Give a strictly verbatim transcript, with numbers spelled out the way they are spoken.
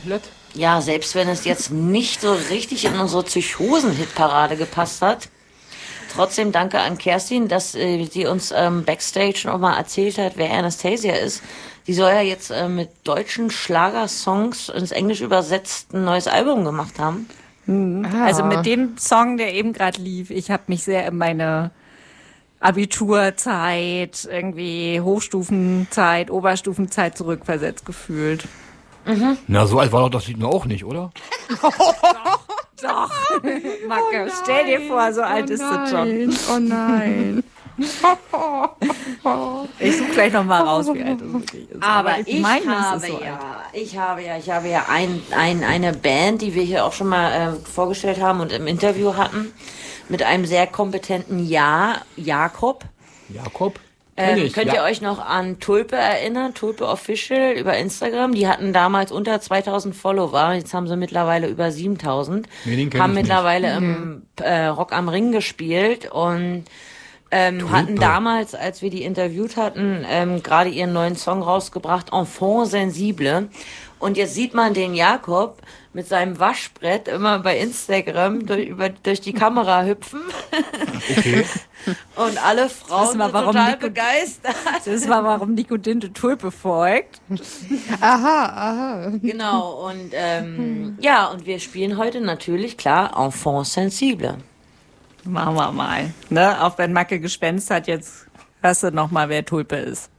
komplett. Ja, selbst wenn es jetzt nicht so richtig in unsere Psychosen-Hitparade gepasst hat. Trotzdem danke an Kerstin, dass äh, sie uns ähm, Backstage nochmal erzählt hat, wer Anastasia ist. Die soll ja jetzt äh, mit deutschen Schlagersongs ins Englisch übersetzt ein neues Album gemacht haben. Hm. Ah. Also mit dem Song, der eben gerade lief, ich habe mich sehr in meine Abiturzeit, irgendwie Hochstufenzeit, Oberstufenzeit zurückversetzt gefühlt. Mhm. Na, so alt war doch das Lied noch auch nicht, oder? Doch, Macke, oh stell dir vor, so alt oh ist es schon. Oh nein. Ich suche gleich noch mal raus, wie alt es wirklich ist. Aber, Aber ich, ich meine, habe es ist so ja, alt. ich habe ja, ich habe ja ein, ein, eine Band, die wir hier auch schon mal äh, vorgestellt haben und im Interview hatten, mit einem sehr kompetenten Ja, Jakob. Jakob? Ähm, ich, könnt ja. ihr euch noch an Tulpe erinnern? Tulpe Official über Instagram. Die hatten damals unter zweitausend Follower. Jetzt haben sie mittlerweile über siebentausend. Nee, den kenn haben ich mittlerweile nicht. im äh, Rock am Ring gespielt und ähm, hatten damals, als wir die interviewt hatten, ähm, gerade ihren neuen Song rausgebracht, Enfant sensible. Und jetzt sieht man den Jakob mit seinem Waschbrett immer bei Instagram durch, über, durch die Kamera hüpfen. Okay. Und alle Frauen mal, sind warum total Nico- begeistert. Das war, warum Nico Dinte Tulpe folgt. Aha, aha. Genau, und ähm, ja, und wir spielen heute natürlich, klar, Enfant sensible. Machen wir mal. Ne? Auch wenn Macke gespenst hat, jetzt hörst du noch mal, wer Tulpe ist.